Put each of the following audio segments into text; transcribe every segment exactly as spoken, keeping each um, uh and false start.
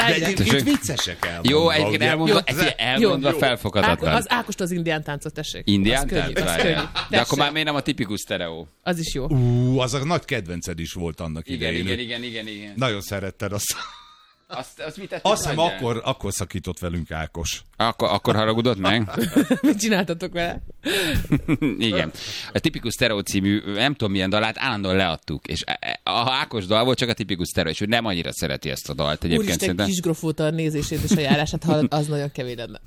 egyébként viccesek elmondva. Jó, egyébként elmondva, elmondva felfoghatatlan. Az Ákost az indián táncot, tessék. Indián tánc? De akkor már miért nem a tipikus sztereó? Az is jó. Ú, az a nagy kedvenced is volt annak igen, idején. Igen, igen, igen, igen. Nagyon szeretted azt. Azt, azt mit Azt hiszem, akkor, akkor szakított velünk Ákos. Akkor, akkor haragudott meg? Mit csináltatok vele? Igen. A tipikus sztereó című, nem tudom milyen dalát, állandóan leadtuk. És a Ákos dal volt, csak a tipikus sztereó, és ő nem annyira szereti ezt a dalt. Egyébként Úristen, kis grofóta a nézését és a járását hallod, az nagyon kevés lenne.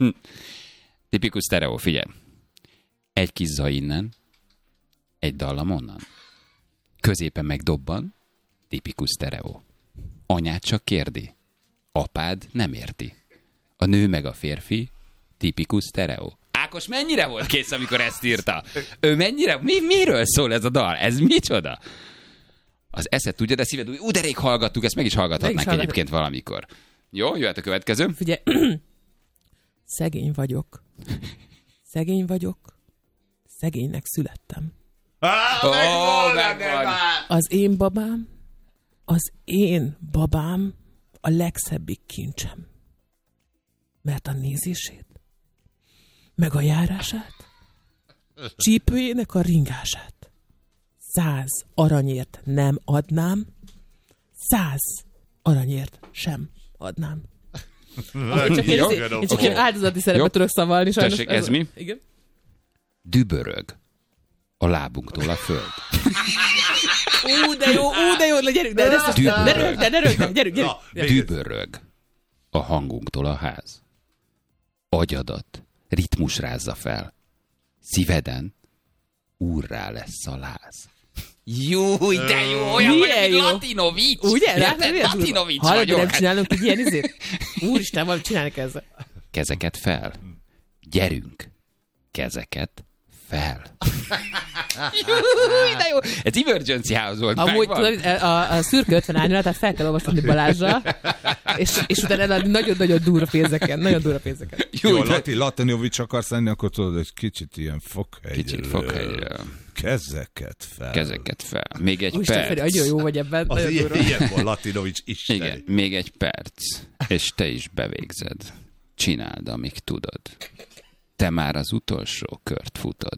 Tipikus sztereó, figyelj. Egy kis zaj innen, egy dallam onnan. Középen megdobban, tipikus sztereó. Anyád csak kérdi, apád nem érti. A nő meg a férfi, tipikus sztereó. Ákos mennyire volt kész, amikor ezt írta? Ő mennyire, mi, miről szól ez a dal? Ez micsoda? Az eszed tudja, de szíved úgy, ú, de rég hallgattuk, ezt meg is hallgathatnánk meg is egyébként valamikor. Jó, jöhet a következő. Figyelj, szegény vagyok. Szegény vagyok. Szegénynek születtem. Ah, oh, megvan. Az én babám, az én babám a legszebbik kincsem. Mert a nézését, meg a járását, csípőjének a ringását száz aranyért nem adnám, száz aranyért sem adnám. Én csak, én, én csak ilyen áldozati szerepet tudok szavalni. Sajnos. Tessék, ez, ez mi? Igen? Dübörög a lábunktól a föld. Ú, de jó, ú, de jó, gyerünk, de, de, de, ne rögd, ne rögd, gyerünk, gyerünk. Dübörög a hangunktól a ház. Agyadat ritmus rázza fel. Szíveden úrrá lesz a láz. Jó, de jó, olyan vagy, mint Latinovics. Ugye? Latinovics vagyok. vagyok. Nem csinálunk egy ilyen izét? Úristen, valamit csinálni ezzel. Kezeket fel. Gyerünk. Kezeket fel. Jó, de jó. Ez Emergency House volt. Amúgy tudod, a, a szürke ötven árnyalat, tehát fel kell olvasni Balázsra, és, és utána eladni nagyon-nagyon durva pénzeken. Nagyon durva pénzeken. Jó, Jó Lati, Latinovics akarsz lenni, akkor tudod, hogy kicsit ilyen fokhegyről. Kicsit fokhegyről. Kezeket fel. Kezeket fel. Még egy Úristen, perc. Feri, nagyon jó vagy ebben. Az ilyen, ilyen van, Latinovics Isten. Igen, még egy perc, és te is bevégzed. Csináld, amíg tudod. Te már az utolsó kört futod.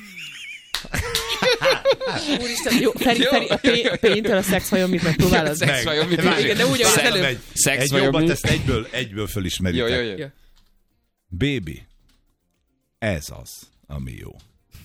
Úristen, jó, Feri, Feri, a péntől a szexvajon mit megpróbálod? A szexvajon mit megpróbálod? De úgy, ahogy előbb. Egy, egy jobbat, ezt egyből, egyből fölismeritek. Jó, jó, jó. Baby, ez az, ami jó.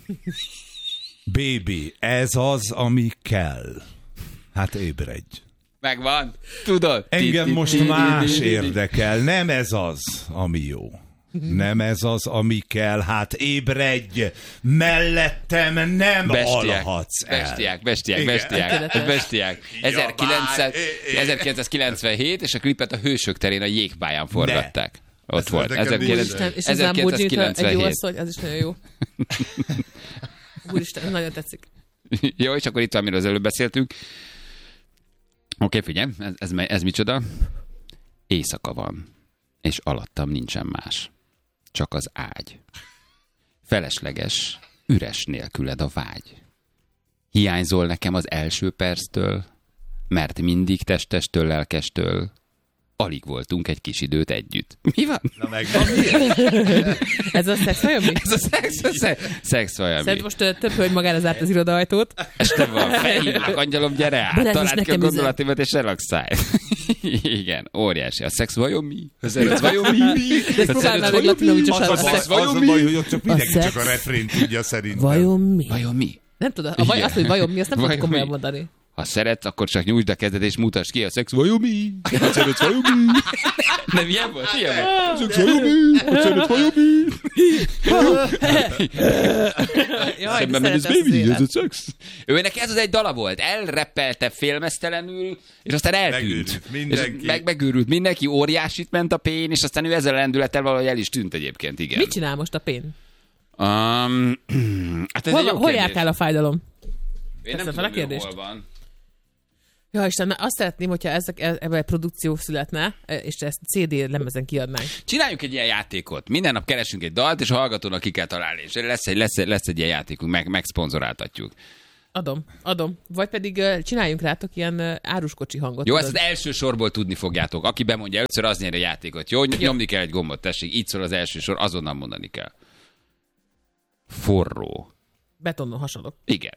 Baby, ez az, ami kell. Hát ébredj. Megvan, tudod. Engem most más érdekel, nem ez az, ami jó. Nem ez az, ami kell, hát ébredj, mellettem nem alhatsz el. Bestiák, bestiák, bestiák, bestiák. ezerkilencszázkilencvenhét, és a klipet a Hősök terén a jégpályán forgatták. Ne. Ott volt. ezerkilencszázkilencvenhét. Egy jó asszony, az is nagyon jó. Úristen, nagyon tetszik. Jó, és akkor itt, amiről az előbb beszéltünk. Oké, figyelj, ez, ez, ez micsoda? Éjszaka van, és alattam nincsen más. Csak az ágy. Felesleges, üres nélküled a vágy. Hiányzol nekem az első perctől, mert mindig testestől, lelkestől alig voltunk egy kis időt együtt. Mi van? Na megvan. Ez a szex vagy mi? Ez a szex, a szex, szex vagy mi? Szerint most több hölgy magára zárt az irodaajtót. Este van, felhívlak, angyalom, gyere át, találd ki a gondolatimat és relaxálj. Igen, óriási. A szex vajon mi? A szex vajon mi? De ezt próbálnál meg Latinovicsosan. Az a baj, hogy ott csak mindenki csak a refrént tudja szerintem. Vajon mi? Vajon mi? Nem tudod, a vaj, azt, hogy vajon mi, azt nem tudod komolyan mondani. Ha szeretsz, akkor csak nyújtsd a kezdet és mutasd ki a szex vajon mi? Ha szeretsz vajon mi? Nem ilyen volt? Ilyen volt? Szex vajon mi? Ha szeretsz vajon mi? Jaj, de szeretsz az élet. Ez a szex. Őnek ez az egy dala volt. Elreppelte félmeztelenül, és aztán eltűnt. Megőrült mindenki. Meg, megőrült mindenki, óriásit ment a pén, és aztán ő ezzel a lendülettel valahogy el is tűnt egyébként, igen. Mit csinál most a pén? Um, hát ez hol hol járkál a fájdalom? Én nem tudom, hogy hol van. Ja, Isten, azt szeretném, hogyha ezek, ebben egy produkció születne, és ezt cé dé lemezen kiadnánk. Csináljunk egy ilyen játékot. Minden nap keresünk egy dalt, és a hallgatónak ki kell találni. És lesz egy, lesz, lesz egy ilyen játékunk, meg, megszponzoráltatjuk. Adom, adom. Vagy pedig uh, csináljunk rátok ilyen uh, áruskocsi hangot. Jó, ezt az első sorból tudni fogjátok. Aki bemondja először, az nyer a játékot. Jó, Jó. Nyomni kell egy gombot, tessék. Így szól az első sor, azonnal mondani kell. Forró. Betonnon hasadok. Igen.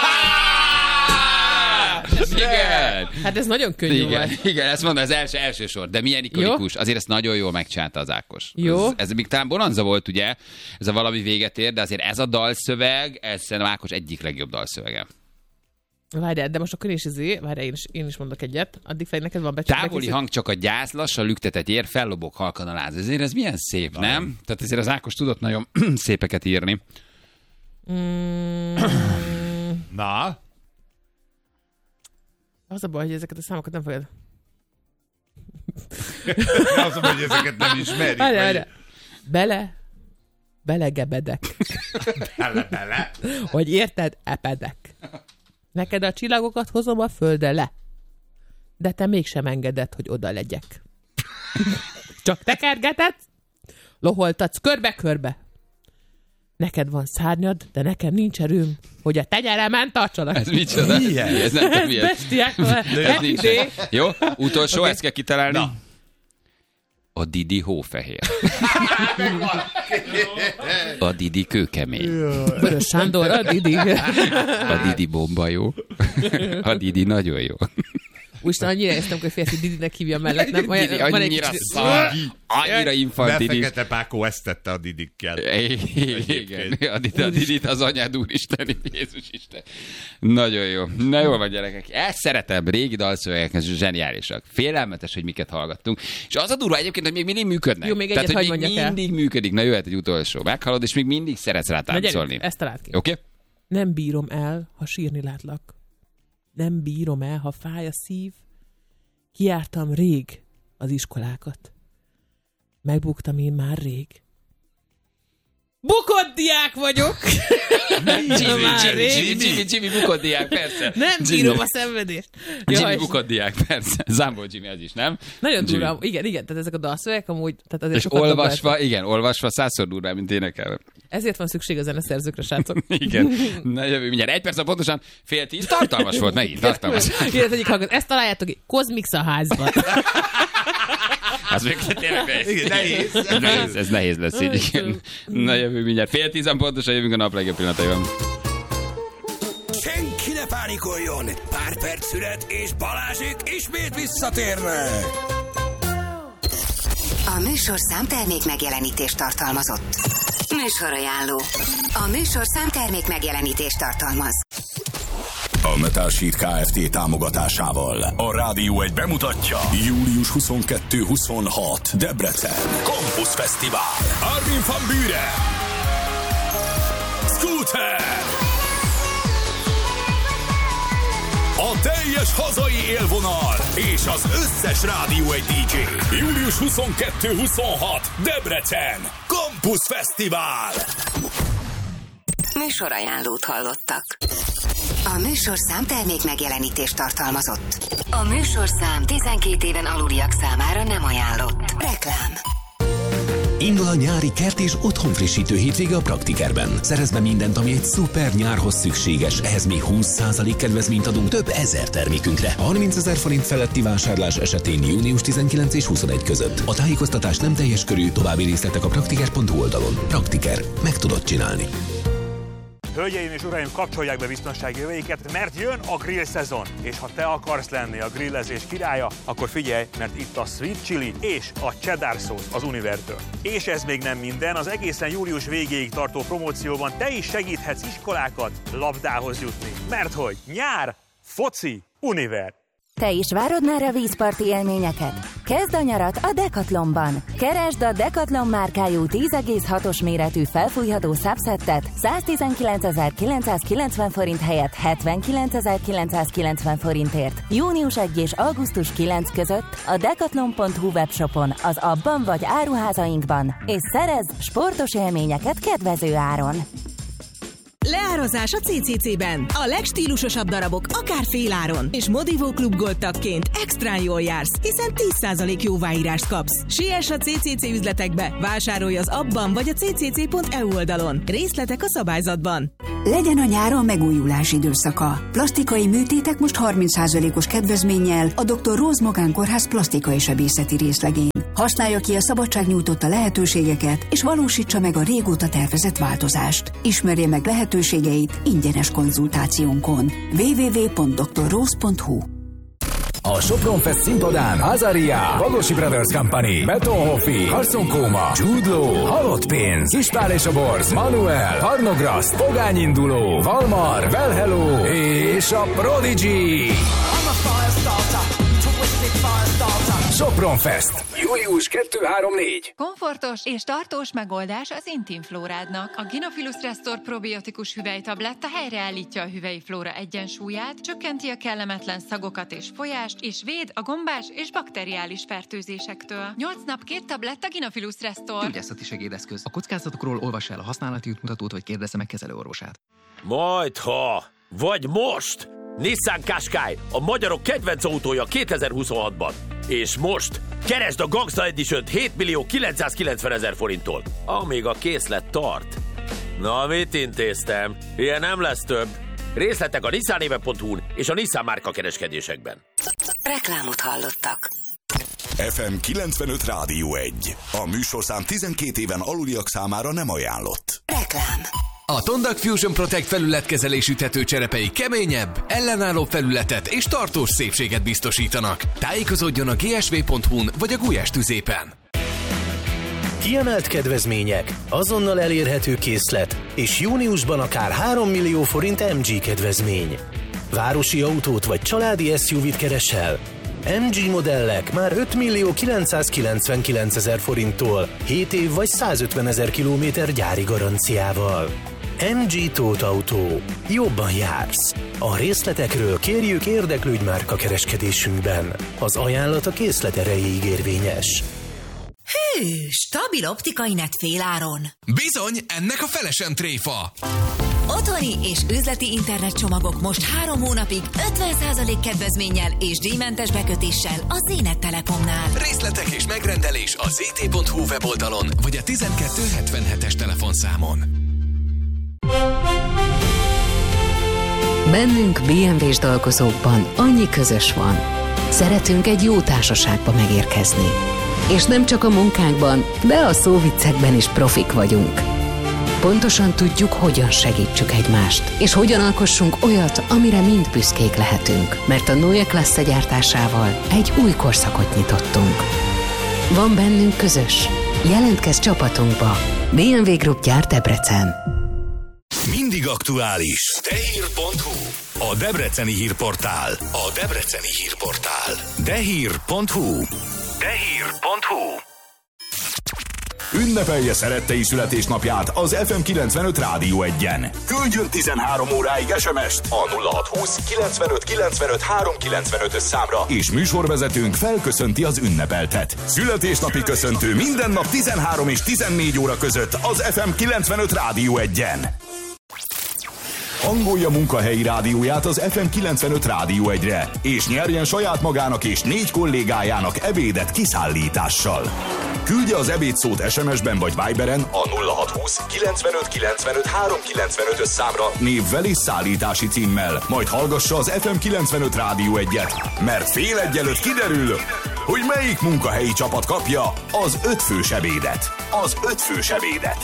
Igen. Hát ez nagyon könnyű igen, volt. igen, ezt mondom, az első, első sor. De milyen ikonikus. Jó? Azért ezt nagyon jól megcsinálta az Ákos. Jó. Ez, ez még talán bonanza volt, ugye? Ez a valami véget ér, de azért ez a dalszöveg, ez szerintem Ákos egyik legjobb dalszövege. Várjál, de most akkor én is izé, várjál, én is, én is mondok egyet. Addig fel neked van becsültek. Távoli hang csak a gyász, lassan lüktetett ér, fellobog halkan a láz. Ezért ez milyen szép, nem? nem? Tehát ezért az Ákos tudott nagyon szépeket írni. Mm. Na? Az a baj, hogy ezeket a számokat nem fogod. Az a baj, hogy ezeket nem ismerik. Várjál, várjál. Bele, belegebedek. Bele, bele. Hogy érted, epedek. Neked a csillagokat hozom a földre le. De te mégsem engeded, hogy oda legyek. Csak tekergeted, loholtatsz körbe-körbe. Neked van szárnyad, de nekem nincs erőm, hogy a tegyeremen tartsanak. Ez micsoda? Milyen? Ez nem tudom, Ez milyen. bestiák. Ez nincs. Jó, utolsó, okay. Ezt kell kitalálni. Na. A Didi hófehér. A Didi kőkemény. Vörös Sándor, a Didi. A Didi bomba jó. A Didi nagyon jó. Úristen, annyira éreztem, hogy férfi Didinek hívja mellett. Nem? Olyan, Didi annyira szar, annyira infantilis. Befekete Pákó ezt tette a Didikkel. Igen, a Didi, a Didit az anyád úristen, Jézus Isten. Nagyon jó. Na jól van, gyerekek. Ezt szeretem, régi dalszövegek, ez zseniálisak. Félelmetes, hogy miket hallgattunk. És az a durva egyébként, hogy még mindig működnek. Jó, még Tehát, egyet, hogy hogy még mindig el. működik. Na jöhet egy utolsó. Meghallod, és még mindig szeretsz rá táncolni. Ezt talált ki. Oké? Okay? Nem bírom el, ha sírni látlak. Nem bírom el, ha fáj a szív. Kijártam rég az iskolákat. Megbuktam én már rég. Bukott diák vagyok! Jimmy, Jimmy, Jimmy, Jimmy bukott diák, persze. Nem bírom a szenvedést. Jimmy Jaj, bukott diák, persze. Zámbol Jimmy az is, nem? Nagyon durva. Igen, igen, tehát ezek a dalszövegek amúgy... Tehát azért és olvasva, igen, olvasva százszor durvább, mint énekelve. Ezért van szükség a zeneszerzőkre, srácok. Igen. Na jövő mindjárt. Egy perc, pontosan fél tíz. Tartalmas volt megint, tartalmas. Igen, egyik hallgat. Ezt találjátok ki. Kozmix a házban. Az még tényleg nehéz. Igen, nehéz. nehéz. Ez nehéz lesz így. Igen. Na jövő mindjárt. Fél tízan pontosan jövünk a nap legjobb pillanataiban. Senki ne pánikoljon! Pár perc szület és Balázsék ismét visszatérnek! A műsorszám termék megjelenítést tartalmazott. Műsorajánló. A műsorszám termék megjelenítést tartalmaz. A Metal Sheet Kft. Támogatásával a Rádió egy bemutatja július huszonkettő huszonhat Debrecen Campus Fesztivál. Armin van Buuren, Scooter, a teljes hazai élvonal és az összes Rádió egy dé dzsé. július huszonkettő huszonhat Debrecen Campus Fesztivál. Műsorajánlót hallottak. A műsorszám termék megjelenítést tartalmazott. A műsorszám tizenkét éven aluliak számára nem ajánlott. Reklám. Indul a nyári kert és otthonfrissítő hétvége a Praktikerben. Szerezd be mindent, ami egy szuper nyárhoz szükséges. Ehhez még húsz százalék kedvezményt adunk több ezer termékünkre. harmincezer forint feletti vásárlás esetén június tizenkilenc és huszonegy között. A tájékoztatás nem teljes körű, további részletek a praktiker pont hu oldalon. Praktiker. Meg tudod csinálni. Hölgyeim és uraim, kapcsolják be biztonsági jöveiket, mert jön a grill szezon. És ha te akarsz lenni a grillezés királya, akkor figyelj, mert itt a sweet chili és a cheddar sauce az Univertől. És ez még nem minden, az egészen július végéig tartó promócióban te is segíthetsz iskolákat labdához jutni. Mert hogy nyár, foci, Univer. Te is várod már a vízparti élményeket? Kezd a nyarat a Decathlonban! Keresd a Decathlon márkájú tíz egész hatos méretű felfújható szabszettet száztizenkilencezer-kilencszázkilencven forint helyett hetvenkilencezer-kilencszázkilencven forintért. június elseje és augusztus kilencedike között a decathlon pont hu webshopon, az abban vagy áruházainkban, és szerezz sportos élményeket kedvező áron! Leárazás a cé cé cé-ben. A legstílusosabb darabok akár féláron. És Modivó Klub Gold tagként extrán jól jársz, hiszen tíz százalék jóváírást kapsz. Siess a cé cé cé üzletekbe, vásárolj az appban vagy a cé cé cé pont e u oldalon. Részletek a szabályzatban. Legyen a nyár a megújulás időszaka. Plastikai műtétek most harminc százalékos kedvezménnyel a doktor Rose Magán Kórház plastikai sebészeti részlegén. Használja ki a szabadság nyújtotta lehetőségeket, és valósítsa meg a régóta tervezett változást. Ismerje meg lehetőségeit ingyenes konzultációnkon. double-u double-u double-u pont doktor rose pont hu. A Sopron Fest színpadán Azaria, Bagosi Brothers Company, Beton Hoffi, Carson Kóma, Jude Law, Halott Pénz, Ispál és a Borz, Manuel, Harnograszt, Pogány Induló, Valmar, Well Hello és a Prodigy. Sopron Fest. július kettő három négy. Komfortos és tartós megoldás az intim flórádnak. A Gynophilus Restore probiotikus hüvelytabletta helyreállítja a hüvelyi flóra egyensúlyát, csökkenti a kellemetlen szagokat és folyást, és véd a gombás és bakteriális fertőzésektől. nyolc nap két tabletta Gynophilus Restore. Gyógyászati segédeszköz. A kockázatokról olvas el a használati útmutatót, vagy kérdezze meg kezelőorvosát. Majdha, vagy most! Nissan Qashqai, a magyarok kedvenc autója kétezer-huszonhatban. És most keresd a Gangsta Edition-t hét millió kilencszázkilencvenezer forinttól, amíg a készlet tart. Na, mit intéztem? Ilyen nem lesz több. Részletek a nissanéve pont hu-n és a Nissan márka kereskedésekben. Reklámot hallottak. ef em kilencvenöt Rádió egy. A műsorszám tizenkét éven aluliak számára nem ajánlott. Reklám. A Tondak Fusion Protect felületkezelésű tetőcserepei keményebb, ellenálló felületet és tartós szépséget biztosítanak. Tájékozódjon a gé es vé pont hu-n vagy a Gulyás tüzépen. Kiemelt kedvezmények, azonnal elérhető készlet, és júniusban akár három millió forint em gé kedvezmény. Városi autót vagy családi es u vé-t keresel? em gé modellek már öt millió kilencszázkilencvenkilencezer forinttól, hét év vagy százötvenezer kilométer gyári garanciával. em gé Tóth Autó. Jobban jársz. A részletekről kérjük érdeklődj márka kereskedésünkben. Az ajánlat a készlet erejéig érvényes. Hű, stabil optikai net féláron. Bizony, ennek a fele sem tréfa. Otthoni és üzleti internetcsomagok most három hónapig ötven százalék kedvezménnyel és díjmentes bekötéssel a Zénet Telekomnál. Részletek és megrendelés a zé té pont hu weboldalon vagy a tizenkettő hetvenhetes telefonszámon. Bennünk bé em vé-s dolgozókban annyi közös van. Szeretünk egy jó társaságba megérkezni. És nem csak a munkánkban, de a szóviccekben is profik vagyunk. Pontosan tudjuk, hogyan segítsük egymást, és hogyan alkossunk olyat, amire mind büszkék lehetünk, mert a Neue Klasse gyártásával egy új korszakot nyitottunk. Van bennünk közös. Jelentkezz csapatunkba. bé em vé Group gyárt Debrecen. Mindig aktuális. Dehír pont hu. A debreceni hírportál. A debreceni hírportál. Dehír pont hu. Dehír pont hu. Ünnepelje szerettei születésnapját az ef em kilencvenöt Rádió egyen. Küldjön tizenhárom óráig es em est a nulla hat húsz kilencvenöt kilencvenöt háromszázkilencvenöt számra, és műsorvezetőnk felköszönti az ünnepeltet. Születésnapi köszöntő minden nap tizenhárom és tizennégy óra között az ef em kilencvenöt Rádió egyen. Hangolja munkahelyi rádióját az ef em kilencvenöt Rádió egyre, és nyerjen saját magának és négy kollégájának ebédet kiszállítással. Küldje az ebédszót es em es-ben vagy Viberen a nulla hat húsz kilencvenöt kilencvenöt háromszázkilencvenöt számra névvel és szállítási címmel, majd hallgassa az ef em kilencvenöt Rádió egyet, mert fél egy előtt kiderül, hogy melyik munkahelyi csapat kapja az ötfős ebédet. Az ötfős ebédet.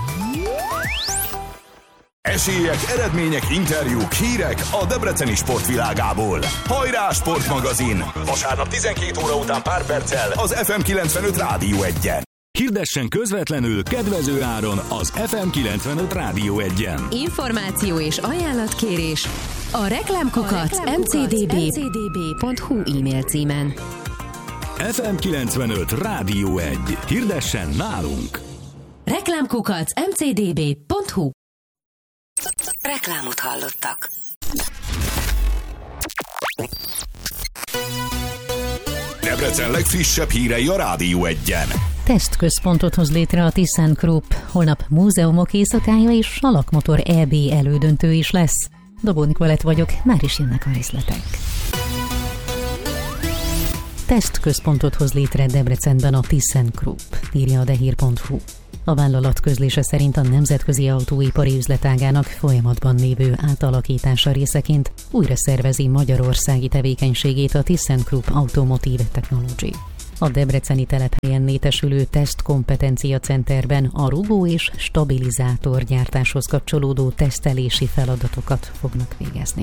Esélyek, eredmények, interjúk, hírek a debreceni sportvilágából. Hajrá Sportmagazin! Vasárnap tizenkét óra után pár perccel az ef em kilencvenöt Rádió egyen. Hirdessen közvetlenül kedvező áron az ef em kilencvenöt Rádió egyen. Információ és ajánlatkérés a reklámkukac em cé dé bé pont hu e-mail címen. ef em kilencvenöt Rádió egy. Hirdessen nálunk! Reklámkukac em cé dé bé pont hu. Reklámot Debrecen legfrissebb hírei a Rádió egyen. Tesztközpontot hoz létre a ThyssenKrupp. Holnap múzeumok éjszakája és salakmotor é bé elődöntő is lesz. Dobó Nikolett vagyok, már is jönnek a részletek. Tesztközpontot hoz létre Debrecenben a ThyssenKrupp, írja a dehír pont hu. A vállalat közlése szerint a nemzetközi autóipari üzletágának folyamatban lévő átalakítása részeként újra szervezi magyarországi tevékenységét a ThyssenKrupp Automotive Technology. A debreceni telephelyen létesülő tesztkompetencia centerben a rugó és stabilizátor gyártáshoz kapcsolódó tesztelési feladatokat fognak végezni.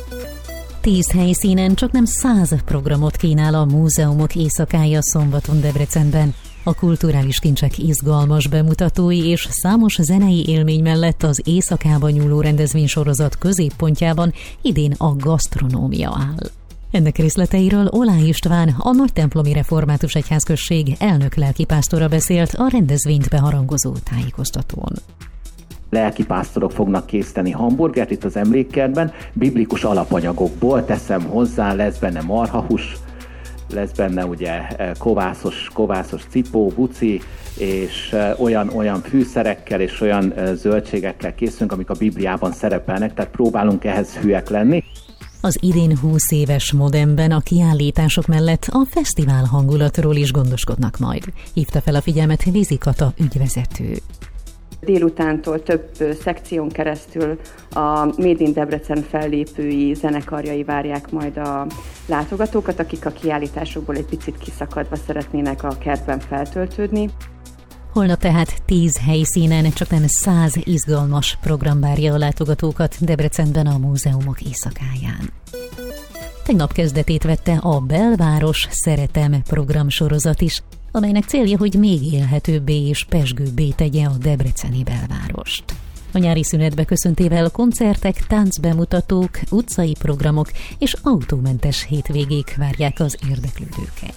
Tíz helyszínen csaknem száz programot kínál a múzeumok éjszakája szombaton Debrecenben. A kulturális kincsek izgalmas bemutatói és számos zenei élmény mellett az éjszakába nyúló rendezvénysorozat középpontjában idén a gasztronómia áll. Ennek részleteiről Oláh István, a Nagytemplomi Református Egyházközség elnök lelkipásztora beszélt a rendezvényt beharangozó tájékoztatón. Lelkipásztorok fognak készíteni hamburgert itt az emlékkertben, biblikus alapanyagokból teszem hozzá, lesz benne marhahús, lesz benne ugye kovászos, kovászos cipó, buci, és olyan, olyan fűszerekkel és olyan zöldségekkel készülünk, amik a Bibliában szerepelnek, tehát próbálunk ehhez hűek lenni. Az idén húsz éves Modemben a kiállítások mellett a fesztivál hangulatról is gondoskodnak majd. Hívta fel a figyelmet Vizi Kata ügyvezető. Délutántól több szekción keresztül a Made in Debrecen fellépői, zenekarjai várják majd a látogatókat, akik a kiállításokból egy picit kiszakadva szeretnének a kertben feltöltődni. Holnap tehát tíz helyszínen csaknem száz izgalmas program várja a látogatókat Debrecenben a múzeumok éjszakáján. Tegnap kezdetét vette a Belváros Szeretem programsorozat is, amelynek célja, hogy még élhetőbbé és pezsgőbbé tegye a debreceni belvárost. A nyári szünetbe köszöntével koncertek, táncbemutatók, utcai programok és autómentes hétvégék várják az érdeklődőket.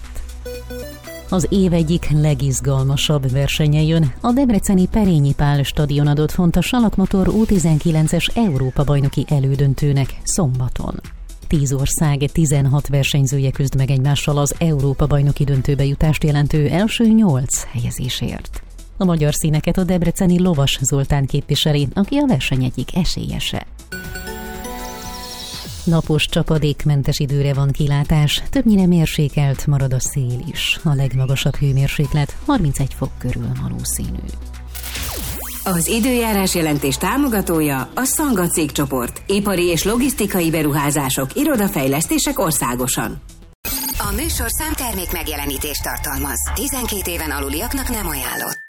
Az év egyik legizgalmasabb versenye jön, a debreceni Perényi Pál stadion adott font a salakmotor U tizenkilences Európa-bajnoki elődöntőnek szombaton. Tíz ország, tizenhat versenyzője küzd meg egymással az Európa-bajnoki döntőbe jutást jelentő első nyolc helyezésért. A magyar színeket a debreceni Lovas Zoltán képviseli, aki a verseny egyik esélyese. Napos, csapadékmentes időre van kilátás, többnyire mérsékelt marad a szél is. A legmagasabb hőmérséklet harmincegy fok körül valószínű. Az időjárás jelentés támogatója a Szanga cégcsoport. Ipari és logisztikai beruházások, irodafejlesztések országosan. A műsorszám termék megjelenítést tartalmaz. tizenkét éven aluliaknak nem ajánlott.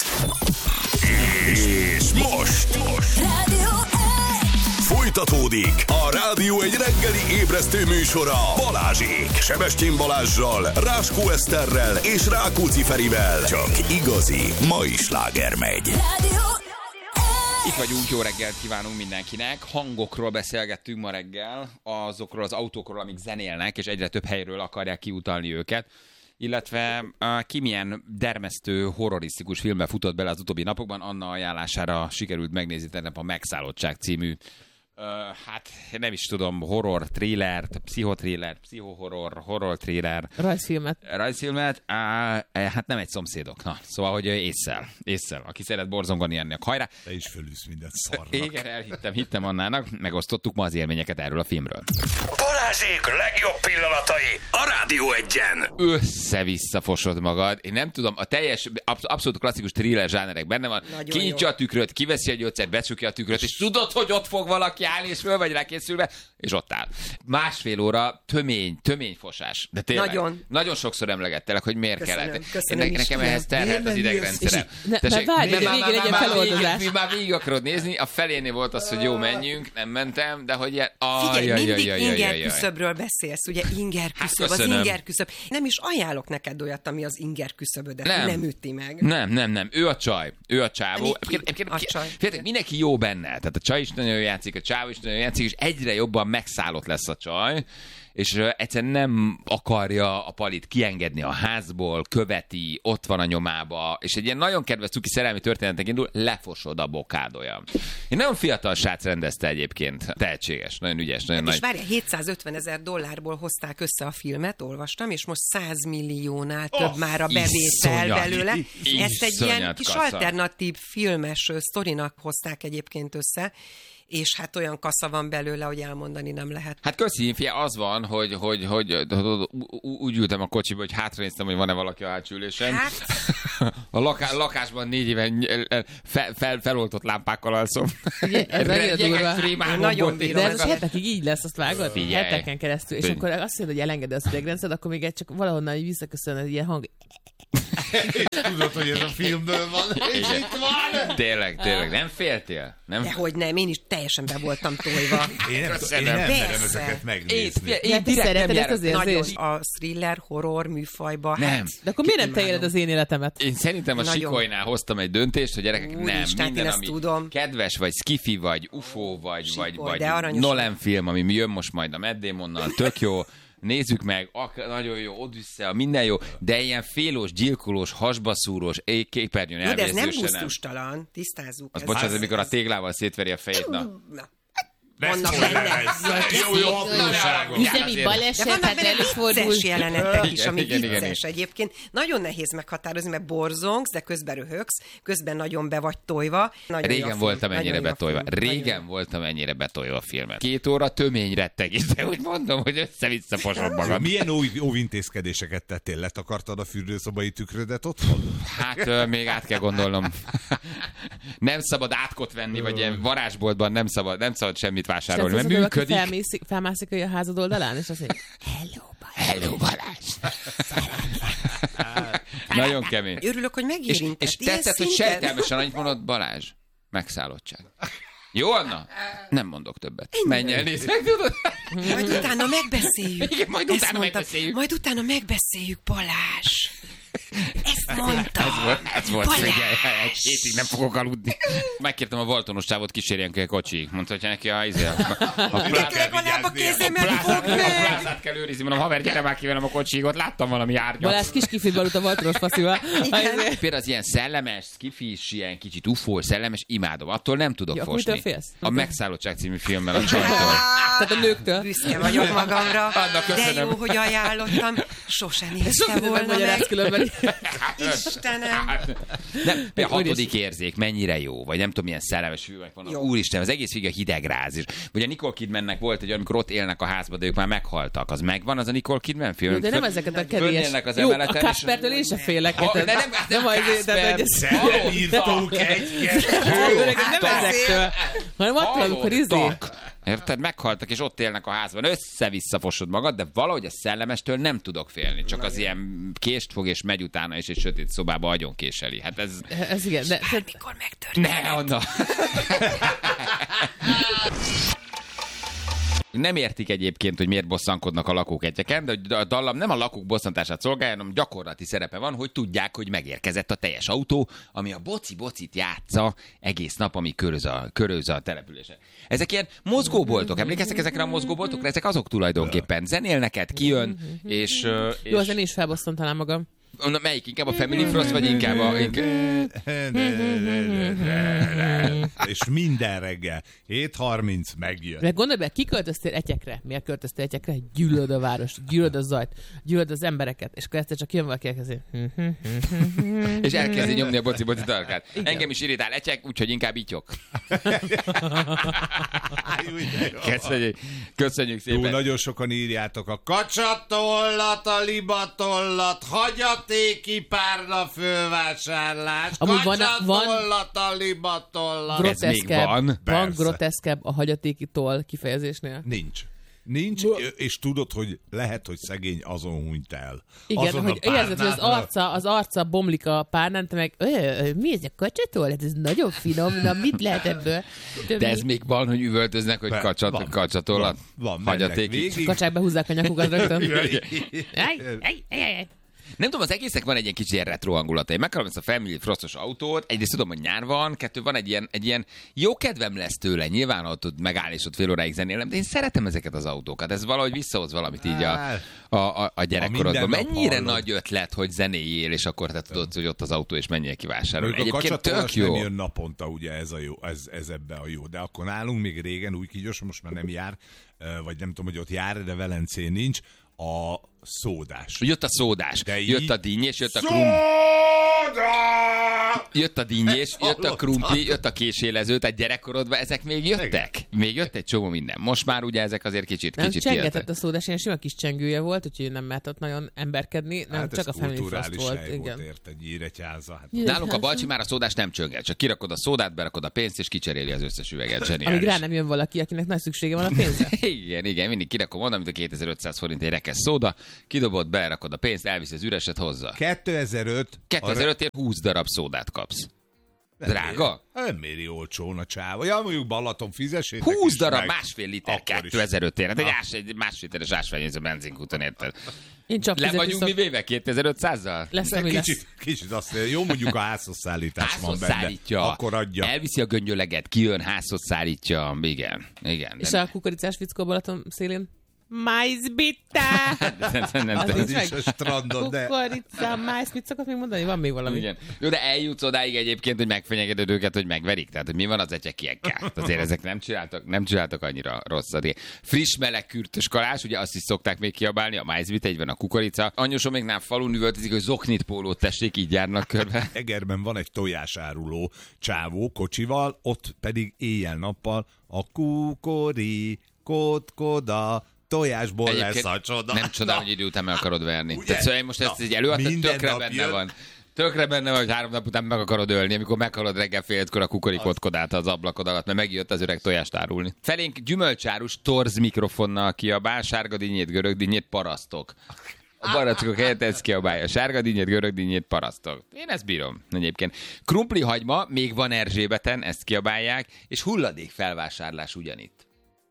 És most, most. Rádió folytatódik a Rádió egy reggeli ébresztő műsora Balázsék. Sebestyén Balázsral, Ráskó Eszterrel és Rákóczi Ferivel. Csak igazi mai sláger megy. Rádió. Itt vagyunk, jó reggelt kívánunk mindenkinek. Hangokról beszélgettünk ma reggel, azokról az autókról, amik zenélnek, és egyre több helyről akarják kiutalni őket. Illetve uh, ki milyen dermesztő, horrorisztikus filmbe futott bele az utóbbi napokban, Anna ajánlására sikerült megnézni tegnap a Megszállottság című, uh, hát nem is tudom, horror thrillert, pszichotriller, pszichohorror, horror thriller. Rajzfilmet. Rajzfilmet, uh, hát nem egy szomszédok. Na, szóval, hogy ésszel, ésszel, aki szeret borzongani ennek hajrá. Te is fölülsz mindent szarnak. Igen, elhittem, hittem Annának, megosztottuk ma az élményeket erről a filmről. Balázsék legjobb pillanatai a Rádió egyen. Össze-vissza fosod magad. Én nem tudom, a teljes, absz- abszolút klasszikus thriller zsánerek benne van. Kinyitja a tükröt, kiveszi a gyógyszert, becsukja a tükröt, és tudod, hogy ott fog valaki állni, és föl vagy rá készülve, és ott áll. Másfél óra tömény, tömény fosás. De tényleg, nagyon. Nagyon sokszor emlegettelek, hogy miért köszönöm, kellett. Köszönöm Én, nekem ehhez terhelt az idegrendszerem. Ne várj, hogy végén legyen feloldozás. Mi már végig akarod nézni, a felénél volt az, hogy jó, menjünk, nem mentem, de hogy ilyen... Figyelj, mindig inger küszöbről beszélsz, ugye inger küszöb, az inger küszöb. Nem is ajánlok neked olyat, ami az inger küszöbödet nem, nem üti meg. Nem, nem, nem. Ő a csaj. Ő a csávó. A csaj. Mindenki jó benne. Tehát a csaj is nagyon jól játszik, a csáv, és nagyon és egyre jobban megszállott lesz a csaj, és uh, egyszerűen nem akarja a Palit kiengedni a házból, követi, ott van a nyomába, és egy ilyen nagyon kedves cuki szerelmi történetnek indul, lefosod a bokádolja. Egy nagyon fiatal srác rendezte egyébként, tehetséges, nagyon ügyes, nagyon hát nagy. És várjál, hétszázötven ezer dollárból hozták össze a filmet, olvastam, és most száz milliónál több oh, már a bevétel belőle. Ezt egy ilyen kis kassa. alternatív filmes sztorinak hozták egyébként össze, és hát olyan kassa van belőle, hogy elmondani nem lehet. Hát köszi, fia, az van, hogy, hogy, hogy, hogy úgy ültem a kocsiba, hogy hátranéztem, hogy van-e valaki a hátsó ülésen. Hát... A laká, lakásban négy éven fel, fel, feloltott lámpákkal alszom. Ugye, ez nagyon durva. Nagyon bírom. De ez hetekig így lesz, azt vágod? Figyelj. Heteken keresztül. És akkor azt mondod, hogy elengeded az idegrendszert, akkor még egy csak valahonnan visszaköszön egy ilyen hang. Tudod, hogy ez a filmből van, és itt van. Tényleg, tényleg. Nem féltél? Nem? Dehogy nem, én is teljesen be voltam tojva. Én nem, én nem merem ezeket megnézni. Én, én direkt nem ezt az érzést. A thriller, horror műfajba. Nem. Hát, de akkor miért nem te éled az én életemet? Én szerintem a nagyon... Sikolynál hoztam egy döntést, hogy gyerekek, Úr nem, Isten, minden, ami tudom. kedves, vagy skifi, vagy ufó, vagy, Sikoly, vagy, vagy Nolan film, ami jön most majd a Matt Damonnal, tök jó. Nézzük meg, ak- nagyon jó, Odyssea, minden jó, de ilyen félós, gyilkolós, hasbaszúrós, képernyőn elvérzősen. De ez nem gusztustalan, tisztázzuk. Az bocsánat, amikor a téglával szétveri a fejét, na. Vannak benne jó, jó apróságok. Üzemi baleset, hát előfordul. Vicces jelenetek is, ami igen, vicces igen. egyébként. Nagyon nehéz meghatározni, mert borzongsz, de közben röhögsz, közben nagyon be vagy tojva. Nagyon Régen voltam ennyire betojva. Régen voltam ennyire betojva a filmet. Két óra tömény rettegés, de úgy mondom, hogy össze-vissza fosod magad. Milyen új óvintézkedéseket tettél? Letakartad a fürdőszobai tükrödet otthon? Hát még át kell gondolnom. Nem szabad átkot venni, vagy ilyen varázsboltban nem szabad, nem szabad semmit vásárolni, mert működik. Felmászik, felmászik a házad oldalán, és azt mondja, hello Balázs. Hello Balázs. Nagyon kemény. Örülök, hogy megérintett. És, és tetszett, hogy sejtelmesen annyit mondod, Balázs, megszállottság. Jó, Anna? Nem mondok többet. Menj el, nézd meg, tudod? Majd utána megbeszéljük. Igen, majd utána megbeszéljük. Majd utána megbeszéljük, Balázs. Ezt mondta. Ez volt, ez volt figyelj, egy hétig nem fogok aludni. Megkértem a Valtonos csávot, kísérjen ki a kocsig. Mondta, hogy neki a izé, a, a, plázát kell őrizni. Mondom, haver, gyere már ki velem a kocsig, ott láttam valami árnyat. Balázs kis kifit a Valtonos passzival. Például az ilyen szellemes, skifis, ilyen kicsit ufó, szellemes, imádom. Attól nem tudok ja, fosni. A Megszállottság című filmmel a csajtól. Tehát a nőktől. Büszke vagyok magamra. Anna, de jó, hogy ajánlottam. Sose nézte volna meg. Istenem! Nem, a hatodik érzék mennyire jó, vagy nem tudom, milyen szellemes filmek vannak. Úristen, az egész végig a hidegráz is. Vagy a Nicole Kidmannek volt egy, amikor ott élnek a házba, de ők már meghaltak. Az megvan, az a Nicole Kidman film? Jó, de nem ezeket a kedélyes. Jó, a Kaspertől én se félek. De nem, nem majd, írtók egy-kettő. Nem ezektől, hanem attól, amikor izé. Érted? Meghaltak, és ott élnek a házban. Össze-vissza fosod magad, de valahogy a szellemestől nem tudok félni. Csak az ilyen kést fog, és megy utána, és egy sötét szobába agyon késeli. Hát ez... Ez igen, de... Bármikor megtörténik. Ne, Anna! Nem értik egyébként, hogy miért bosszankodnak a lakók egyeken, de a dallam nem a lakók bosszantását szolgálja, hanem gyakorlati szerepe van, hogy tudják, hogy megérkezett a teljes autó, ami a boci-bocit játsza egész nap, ami köröz a, köröz a települése. Ezek ilyen mozgóboltok, emlékeztek ezekre a mozgóboltokra? Ezek azok tulajdonképpen. Zenélneket kijön, és... és... Jó, az én is felbosszant talán magam. Na, melyik? Inkább a Family Frost, vagy inkább a... És minden reggel. hét harminc megjön. Meg gondolj be, ki költöztél Etyekre? Miért költöztél Etyekre? Gyűlöd a város, gyűlöd a zajt, gyűlöd az embereket, és akkor ezt csak jön valaki elkezdi. És elkezdi nyomni a boci-boci tarkát. Engem is irritál Etyek, úgyhogy inkább ityok. Köszönjük. Köszönjük szépen. Jó, nagyon sokan írjátok a kacsatollat, a libatollat, hagyatéki párna fölvásárlás, kacsatollat, a libatollat. Ez még van? Van groteszkebb a hagyatéki toll kifejezésnél? Nincs. Nincs, és tudod, hogy lehet, hogy szegény azon hunyt el. Igen, azon hogy érzed, hogy az arca, az arca bomlik a párnán, te meg, mi ez a kacsatól? Ez nagyon finom, na mit lehet ebből? De ez még van, hogy üvöltöznek, hogy kacsat, van, kacsatollat, van, van, hagyatéki. Kacsák behúzzák a nyakukat rögtön. Nem tudom, az egésznek van egy ilyen kicsi ilyen retro hangulata. Én megkapom ezt a Family Frostos autót, egyrészt tudom, hogy nyár van, kettő van egy ilyen, egy ilyen jó kedvem lesz tőle, nyilván ott tud megállni, és ott fél óráig zenélem, de én szeretem ezeket az autókat. Ez valahogy visszahoz valamit így a, a, a, a gyerekkorodban. Mennyire hallod. Nagy ötlet, hogy zenéljél, és akkor te tudod, hogy ott az autó, és menjél kivásárolni. Egyébként tök jó. Nem jön naponta, ugye ez, a jó, ez, ez ebbe a jó. De akkor nálunk még régen új kígyos, most már nem jár, vagy nem tudom, hogy ott jár, de Velencén nincs, a szódás. Jött a szódás, de jött így... a dinnyés, jött a krum... Jött a dinnyés, jött a krumpli, jött a késélező, tehát gyerekkorodban ezek még jöttek? Még jött egy csomó minden. Most már ugye ezek azért kicsit nem, kicsit csengetett jöttek. A szódás, ilyen sima kis csengője volt, úgyhogy nem mert ott nagyon emberkedni, nem hát csak a Family Frost volt. Igen. Volt érte, Nyíregyháza. Hát. Nálunk a Balcsi már a szódás nem csönget, csak kirakod a szódát, berakod a pénzt, és kicseréli az összes üveget. Zseniális. Amíg rá nem jön valaki, akinek nagy szüksége van a pénzre. igen, igen, mindig kirakom oda, mint a kétezer-ötszáz forint egy rekesz szóda, kidobod, berakod a pénzt, elviszi az üreset hozzá. kétezer-öt kétezer-ötért húsz darab szódát kapsz. Drága? Nem méri olcsón a csáva. Ja, mondjuk Balaton fizessétek. húsz darab, meg... másfél liter kétezer-ötért. Hát egy ás, egy másfél literes ásványvíz a benzinkúton, érted? Én csak le vagyunk mi véve kétezer-ötszázzal? Lesz, ami kicsit, lesz. Kicsit azt mondja, jó mondjuk a házhoz szállítás házhoz van benne. Szállítja. Akkor adja. Elviszi a göngyöleget, kijön, házhoz szállítja. Igen, igen. És a kukoricás fickó Balaton szélén? Májzbitta! Az is a strandon, de... Kukorica, májz, mit szokott még mondani? Van még valami. Igen. Jó, de eljutsz odáig egyébként, hogy megfenyegeted őket, hogy megverik. Tehát, hogy mi van az ecsekiekkel? Azért ezek nem csináltak, nem csináltak annyira rosszat. Friss, meleg, kürtös kalás, ugye azt is szokták még kiabálni, a májzbitta, egy van a kukorica. Anyósom még nem falun üvöltözik, hogy zoknit pólót tessék, így járnak körbe. Egerben van egy tojásáruló csávó kocsival, ott pedig éjjel-nappal a kukori, kódkoda, tojásból egyébként lesz a csoda. Nem csoda, hogy idő után meg akarod verni. Ugye? Tehát szóval most ezt egy előadtad, tökre benne jön. Van. Tökre benne van, hogy három nap után meg akarod ölni, amikor meghalod reggel fél ötkor a kukorikotkodát az ablakod alatt, mert megjött az öreg tojást árulni. Felénk gyümölcsárus torz mikrofonnal kiabál, sárga dinnyét, görög dinnyét, parasztok. A barackok helyett ez kiabálja. Sárga dinnyét, görög dinnyét, parasztok. Én ezt bírom egyébként. Krumpli hagyma, még van Erzsébeten, ezt kiabálják, és hulladék felvásárlás ugyanitt.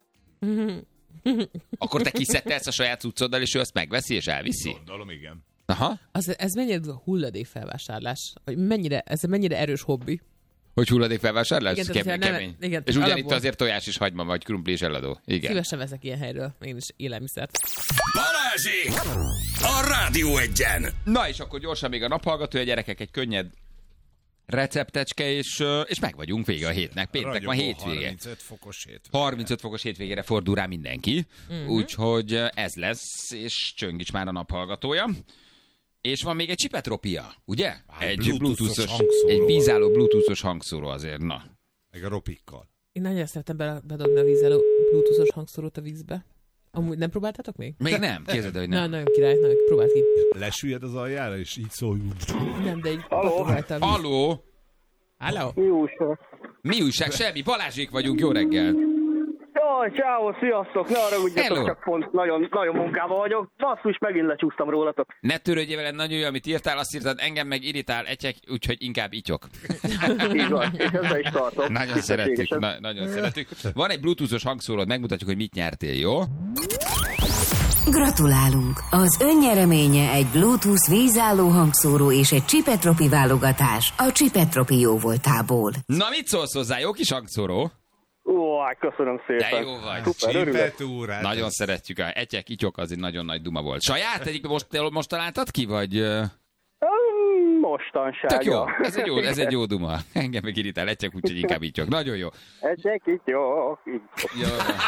Akkor te kiszedtelsz a saját cuccoddal, és ő azt megveszi, és elviszi? Gondolom, igen. Aha. Az, ez mennyire hulladékfelvásárlás? Hogy mennyire, ez mennyire erős hobbi? Hogy hulladékfelvásárlás? Igen, kemény, nem, kemény. Igen, és ugyanitt azért tojás és hagyma, vagy krumpli és eladó. Igen. Szívesen veszek ilyen helyről, én is élelmiszert. Balázsék! A Rádió Egyen! Na és akkor gyorsan még a naphallgató, a gyerekek, egy könnyed receptecske, és, és meg vagyunk vége a hétnek. Péntek van, hétvége. harmincöt fokos hétvége. harmincöt fokos hétvégére fordul rá mindenki, uh-huh. Úgyhogy ez lesz, és csöng is már a naphallgatója. És van még egy csipetropia, ugye? Hát, egy bluetoothos bluetoothos, egy vízálló bluetoothos hangszóró azért, na. Meg a ropikkal. Én nagyon szeretem bedobni a vízálló bluetoothos hangszórót a vízbe. Amúgy nem próbáltátok még? Még nem, képzeld, hogy nem. Na, nagyon király, nagyon próbáld ki. Lesüllyed az aljára, és így szól. Nem, de így patogálta a víz. Halló? Halló? Mi újság? Mi újság? Semmi, Balázsék vagyunk, jó reggel. Jaj, ciao, sziasztok, ne haragudjatok, csak pont nagyon, nagyon munkában vagyok. Basszus, megint lecsúsztam rólatok. Ne törődjél veled, nagyon jó, amit írtál, azt írtad, engem meg irritál, egyek, úgyhogy inkább ityok. Így van, és ezzel is tartom. Nagyon szeretjük, na, nagyon szeretjük. Van egy bluetoothos hangszóród, megmutatjuk, hogy mit nyertél, jó? Gratulálunk! Az önnyereménye egy Bluetooth vízálló hangszóró és egy Csipetropi válogatás a Csipetropi jóvoltából. Na, mit szólsz hozzá, jó kis hangszóró? Ó, köszönöm szépen. De jó vagy. Szuper, nagyon szeretjük. A etyek, ityok, az egy nagyon nagy duma volt. Saját egyik most, most találtad ki, vagy... Mostansága. Tök jó, ez egy jó, ez egy jó duma. Engem meg irritál etyek, úgyhogy inkább ityok. Nagyon jó. Etyek, ityok. Jó.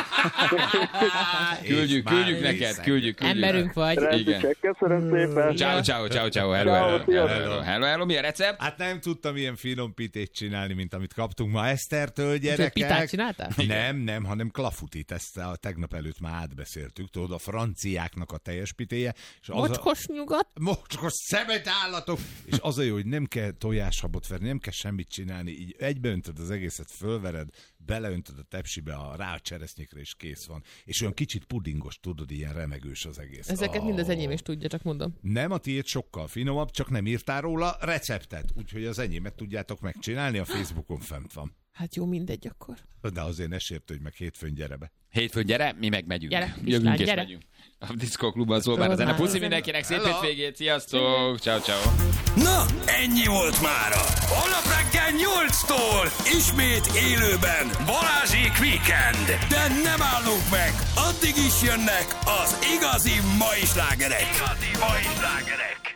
Küldjük, küldjük neked, küldjük, küldjük. Emberünk vagy. Igen. Köszönöm szépen. Ciao, ciao, ciao, ciao. Hello, hello, hello, hello, hello, hello. Mi a recept? Hát nem tudtam ilyen finom pitét csinálni, mint amit kaptunk ma Esztertől, gyerekek. Pitát csináltál? Nem, nem, hanem klafutit. Ezt a tegnap előtt már átbeszéltük. Tudod, a franciáknak a teljes pitéje. Mocskos a... nyugat. Mocskos szemet állatok. És az a jó, hogy nem kell tojáshabot verni, nem kell semmit csinálni, így egybeöntöd az egészet, fölvered, beleöntöd a tepsibe, a rá a cseresznyékre, és kész van. És olyan kicsit pudingos, tudod, ilyen remegős az egész. Ezeket oh. mind az enyém is tudja, csak mondom. Nem, a tiéd sokkal finomabb, csak nem írtál róla receptet. Úgyhogy az enyémet tudjátok megcsinálni, a Facebookon fent van. Hát jó, mindegy akkor. De azért ne sértődj meg, hétfőn gyere be. Hétfőn gyere, mi meg megyünk. Gyere, Jövünk lány, és gyere. megyünk. A Disco Klubban szól már a zene. Puszi mindenkinek, szép hétvégét, sziasztok, ciao ciao. Na, ennyi volt mára. Holnap reggel nyolctól ismét élőben Balázsék Weekend. De nem állunk meg, addig is jönnek az igazi mai slágerek. Igazi mai slágerek.